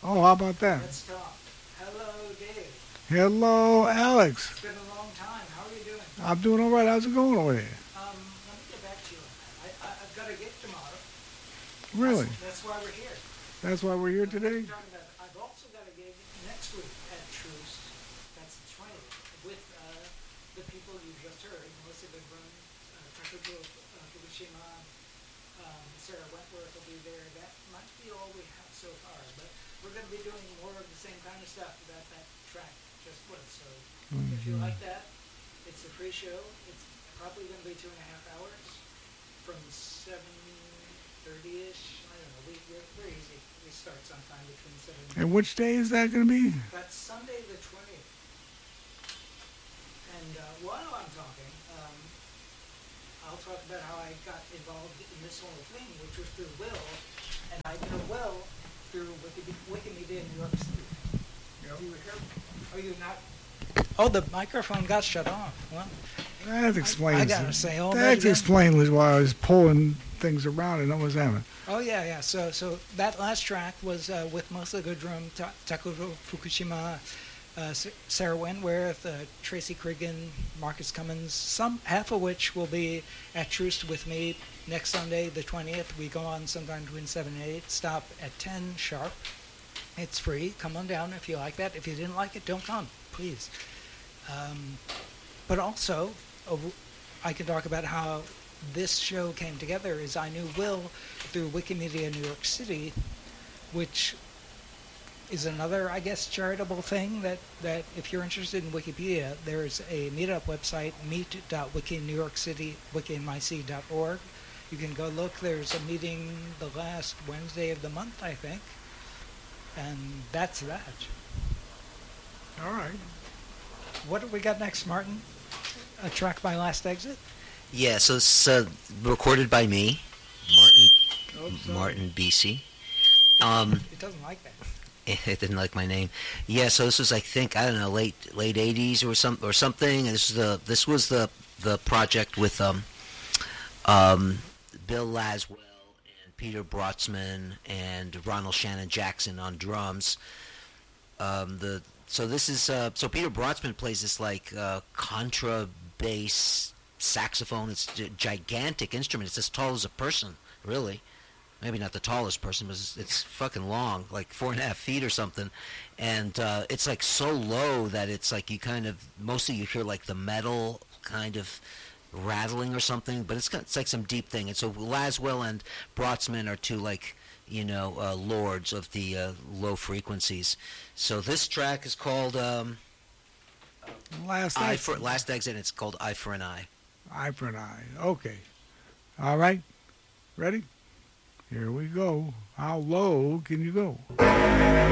Oh, how about that? Let's talk. Hello, Dave. Hello, Alex. It's been a long time. How are you doing? I'm doing all right. How's it going over there? Let me get back to you on that. I've got a gig tomorrow. Really? That's why we're here. That's why we're here today? I've also got a gig next week at Truce. That's the 20th with the people you just heard. Melissa Goodrun, Takuto Fukushima, Sarah Wentworth will be there. That might be all we have so far, but we're going to be doing more of the same kind of stuff that track just was. So if you like that, it's a free show. It's probably going to be 2.5 hours from 7:30ish. I don't know. We're easy. We start sometime between 7 And which day is that going to be? That's Sunday the 20th. And while I'm talking, I'll talk about how I got involved in this whole thing, which was through Will. And I know Will through Wikimedia New York City. Yep. Do you hear? Are you not? Oh, the microphone got shut off. Well, That explains I gotta say all that That again. explains why I was pulling things around and I was having. Oh, yeah. So that last track was with Melissa Goodrum, Takuto Fukushima, Sarah Wentworth, Tracy Cregan, Marcus Cummins, half of which will be at Truce with me next Sunday, the 20th. We go on sometime between 7 and 8, stop at 10 sharp. It's free. Come on down if you like that. If you didn't like it, don't come, please. But also, I can talk about how this show came together is I knew Will through Wikimedia New York City, which is another, I guess, charitable thing that if you're interested in Wikipedia, there's a meetup website, meet.wikinewyorkcity.wikimyc.org. You can go look. There's a meeting the last Wednesday of the month, I think. And that's that. All right. What do we got next, Martin? A track by Last Exit? Yeah, so it's recorded by me, Martin BC. It doesn't like that. It didn't like my name. Yeah, so this was, I think, I don't know, late 80s or something. And this was the project with Bill Laswell and Peter Brotzman and Ronald Shannon Jackson on drums. So Peter Brotzman plays this like contra bass saxophone. It's a gigantic instrument. It's as tall as a person, really. Maybe not the tallest person, but it's fucking long, like 4.5 feet or something. And it's like so low that it's like you kind of, mostly you hear like the metal kind of rattling or something, but it's like some deep thing. And so Laswell and Brotzman are two like, lords of the low frequencies. So this track is called Last Exit, and it's called Eye for an Eye. Eye for an eye. Okay. All right. Ready? Here we go. How low can you go?